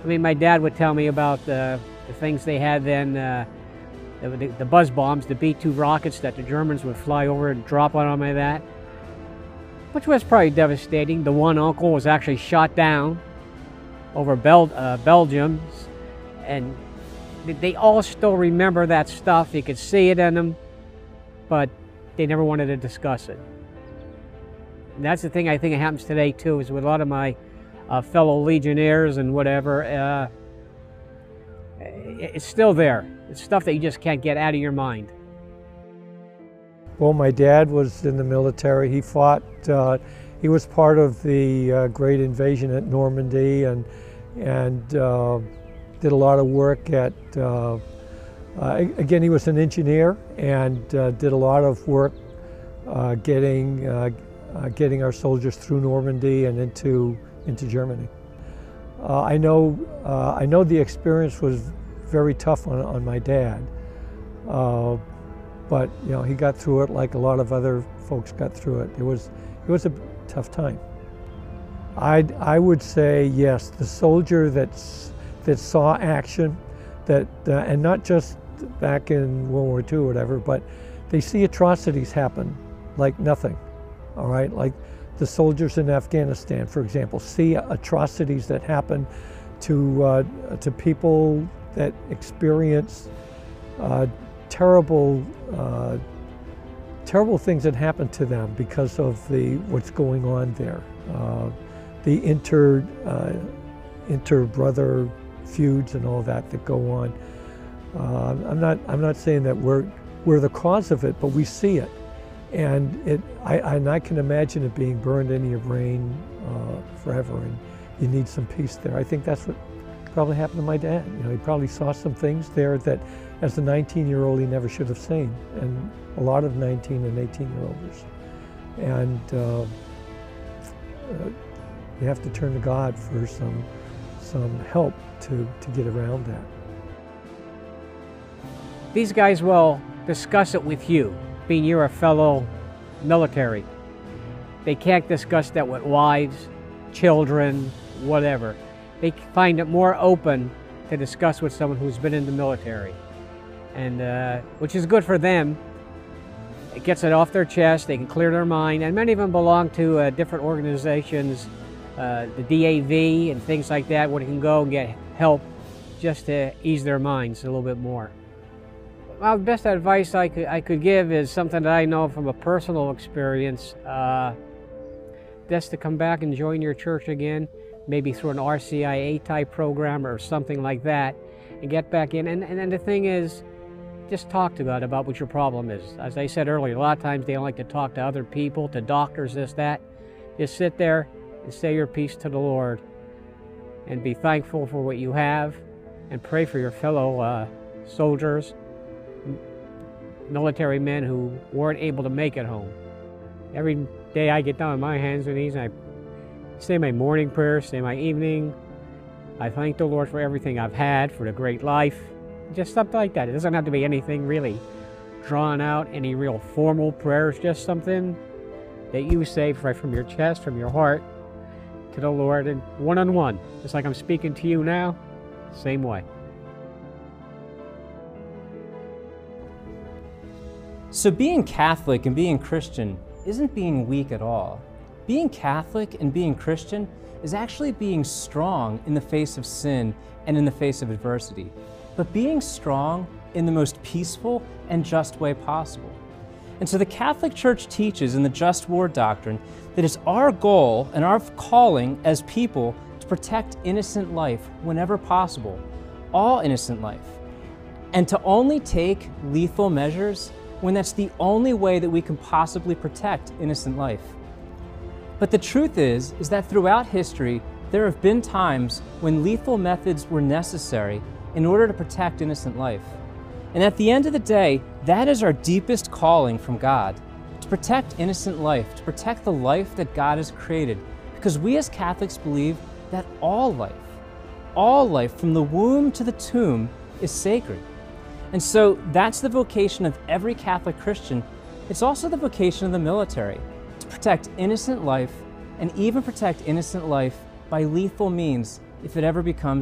I mean, my dad would tell me about the things they had then, the buzz bombs, the B-2 rockets that the Germans would fly over and drop on them like that, which was probably devastating. The one uncle was actually shot down over Belgium, and they all still remember that stuff. You could see it in them, but they never wanted to discuss it. And that's the thing I think happens today too, is with a lot of my fellow Legionnaires and whatever, it's still there. It's stuff that you just can't get out of your mind. Well, my dad was in the military. He fought, he was part of the great invasion at Normandy and did a lot of work at, again, he was an engineer and did a lot of work getting our soldiers through Normandy and into Germany. I know the experience was very tough on my dad, but you know, he got through it like a lot of other folks got through it. It was a tough time. I would say yes, the soldier that saw action, and not just back in World War II or whatever, but they see atrocities happen like nothing. All right, like the soldiers in Afghanistan, for example, see atrocities that happen to people that experience terrible things that happen to them because of what's going on there, the inter-brother feuds and all that go on. I'm not saying that we're the cause of it, but we see it. And I can imagine it being burned into your brain forever, and you need some peace there. I think that's what probably happened to my dad. You know, he probably saw some things there that, as a 19-year-old, he never should have seen, and a lot of 19 and 18-year-olds. And you have to turn to God for some help to get around that. These guys will discuss it with you, being you're a fellow military. They can't discuss that with wives, children, whatever. They find it more open to discuss with someone who's been in the military, and which is good for them. It gets it off their chest, they can clear their mind, and many of them belong to different organizations, the DAV and things like that, where they can go and get help just to ease their minds a little bit more. Well, the best advice I could give is something that I know from a personal experience. Just to come back and join your church again, maybe through an RCIA type program or something like that, and get back in. And the thing is, just talk to God about what your problem is. As I said earlier, a lot of times they don't like to talk to other people, to doctors, this, that. Just sit there and say your piece to the Lord and be thankful for what you have, and pray for your fellow soldiers, military men who weren't able to make it home. Every day I get down on my hands and knees and I say my morning prayer, say my evening. I thank the Lord for everything I've had, for the great life. Just something like that. It doesn't have to be anything really drawn out, any real formal prayers, just something that you say right from your chest, from your heart, to the Lord, and one-on-one. Just like I'm speaking to you now, same way. So being Catholic and being Christian isn't being weak at all. Being Catholic and being Christian is actually being strong in the face of sin and in the face of adversity, but being strong in the most peaceful and just way possible. And so the Catholic Church teaches in the Just War Doctrine that it's our goal and our calling as people to protect innocent life whenever possible, all innocent life, and to only take lethal measures when that's the only way that we can possibly protect innocent life. But the truth is that throughout history, there have been times when lethal methods were necessary in order to protect innocent life. And at the end of the day, that is our deepest calling from God, to protect innocent life, to protect the life that God has created, because we as Catholics believe that all life from the womb to the tomb is sacred. And so that's the vocation of every Catholic Christian. It's also the vocation of the military, to protect innocent life, and even protect innocent life by lethal means if it ever becomes